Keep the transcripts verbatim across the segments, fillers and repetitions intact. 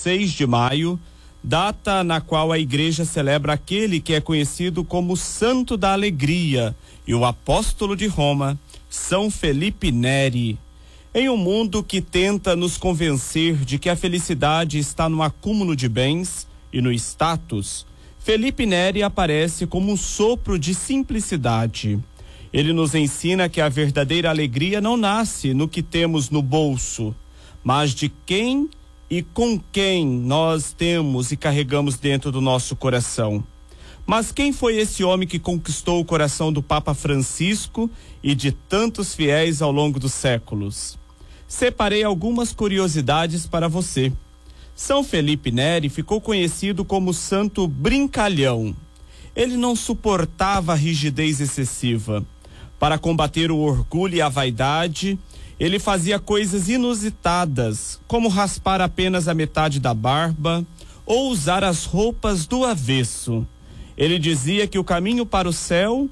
seis de maio, data na qual a igreja celebra aquele que é conhecido como Santo da Alegria e o apóstolo de Roma, São Felipe Neri. Em um mundo que tenta nos convencer de que a felicidade está no acúmulo de bens e no status, Felipe Neri aparece como um sopro de simplicidade. Ele nos ensina que a verdadeira alegria não nasce no que temos no bolso, mas de quem e com quem nós temos e carregamos dentro do nosso coração. Mas quem foi esse homem que conquistou o coração do Papa Francisco e de tantos fiéis ao longo dos séculos? Separei algumas curiosidades para você. São Felipe Neri ficou conhecido como santo brincalhão. Ele não suportava a rigidez excessiva. Para combater o orgulho e a vaidade, ele fazia coisas inusitadas, como raspar apenas a metade da barba ou usar as roupas do avesso. Ele dizia que o caminho para o céu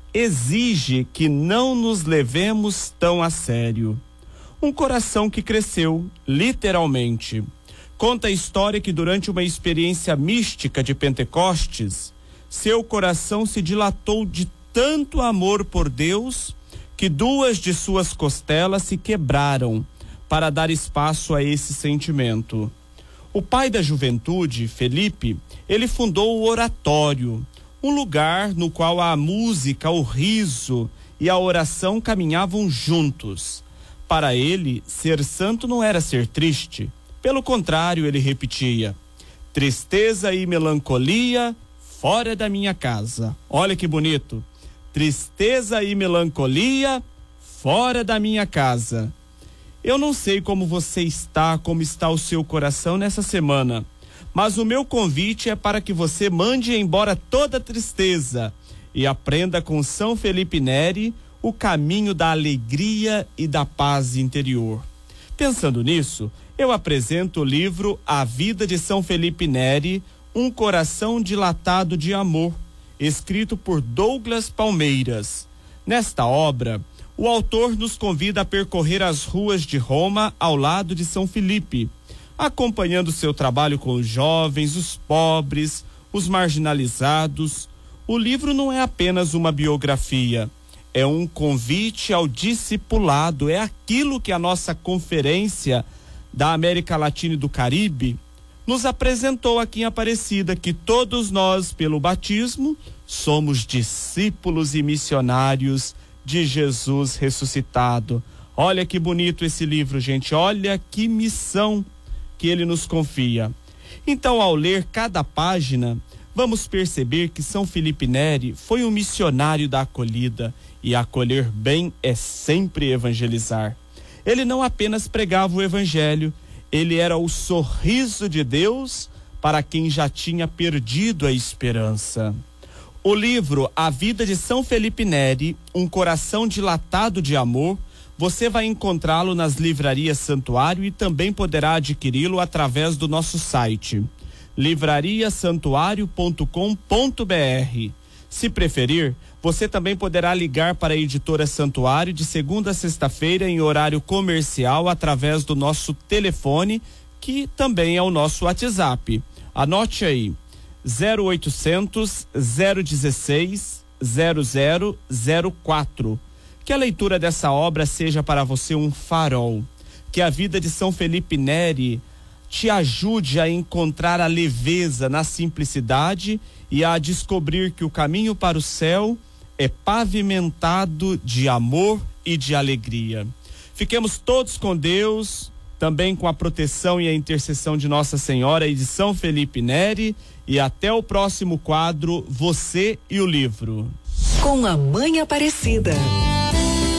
exige que não nos levemos tão a sério. Um coração que cresceu, literalmente. Conta a história que durante uma experiência mística de Pentecostes, seu coração se dilatou de tanto amor por Deus que duas de suas costelas se quebraram para dar espaço a esse sentimento. O pai da juventude, Felipe, ele fundou o oratório, um lugar no qual a música, o riso e a oração caminhavam juntos. Para ele, ser santo não era ser triste. Pelo contrário, ele repetia: tristeza e melancolia fora da minha casa. Olha que bonito. Tristeza e melancolia fora da minha casa. Eu não sei como você está, como está o seu coração nessa semana, mas o meu convite é para que você mande embora toda tristeza e aprenda com São Felipe Neri o caminho da alegria e da paz interior. Pensando nisso, eu apresento o livro A Vida de São Felipe Neri, um coração dilatado de amor, escrito por Douglas Palmeiras. Nesta obra, o autor nos convida a percorrer as ruas de Roma ao lado de São Felipe, acompanhando seu trabalho com os jovens, os pobres, os marginalizados. O livro não é apenas uma biografia, é um convite ao discipulado, é aquilo que a nossa conferência da América Latina e do Caribe nos apresentou aqui em Aparecida, que todos nós, pelo batismo, somos discípulos e missionários de Jesus ressuscitado. Olha que bonito esse livro, gente, olha que missão que ele nos confia. Então, ao ler cada página, vamos perceber que São Felipe Neri foi um missionário da acolhida, e acolher bem é sempre evangelizar. Ele não apenas pregava o evangelho, ele era o sorriso de Deus para quem já tinha perdido a esperança. O livro A Vida de São Felipe Neri, um coração dilatado de amor, você vai encontrá-lo nas livrarias Santuário e também poderá adquiri-lo através do nosso site, livraria santuário ponto com ponto br. Se preferir, você também poderá ligar para a editora Santuário de segunda a sexta-feira em horário comercial através do nosso telefone, que também é o nosso WhatsApp. Anote aí, zero oitocentos, zero dezesseis, zero zero zero quatro. Que a leitura dessa obra seja para você um farol. Que a vida de São Felipe Neri te ajude a encontrar a leveza na simplicidade e a descobrir que o caminho para o céu é pavimentado de amor e de alegria. Fiquemos todos com Deus, também com a proteção e a intercessão de Nossa Senhora e de São Felipe Neri, e até o próximo quadro, Você e o Livro. Com a Mãe Aparecida.